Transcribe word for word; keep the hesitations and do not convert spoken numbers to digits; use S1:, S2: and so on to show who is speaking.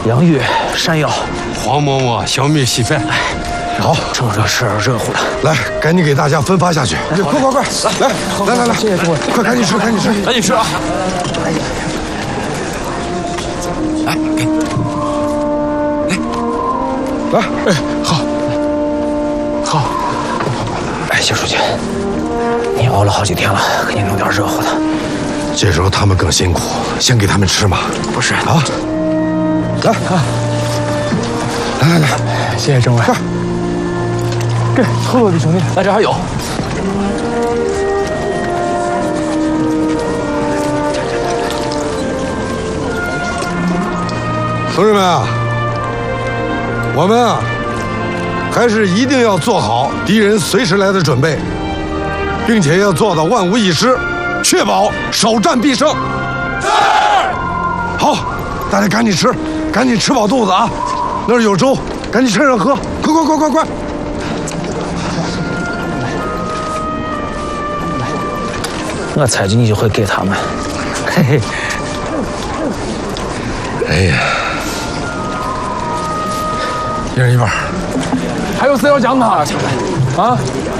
S1: 洋芋、山药，
S2: 黄馍馍、小米稀饭。
S1: 好，趁热吃点热乎的。
S3: 来，赶紧给大家分发下去。快快快，来来来来，
S1: 谢谢诸位，
S3: 快赶紧吃，赶紧吃，
S1: 赶紧吃啊！
S2: 来，给，
S3: 来，
S1: 哎，好，好。哎，谢书记，你熬了好几天了，给你弄点热乎的。
S3: 这时候他们更辛苦，先给他们吃嘛。
S1: 不是
S3: 啊，来啊，来来来，
S1: 谢谢政委。给，喝喝，弟兄弟，来这还有。
S3: 同志们啊，我们啊，还是一定要做好敌人随时来的准备，并且要做到万无一失，确保首战必胜。是。好，大家赶紧吃，赶紧吃饱肚子啊！那儿有粥，赶紧趁热喝，快快快快快！
S1: 我猜着你就会给他们，嘿嘿。
S3: 哎呀，一人一半。
S1: 还有谁要讲他？啊？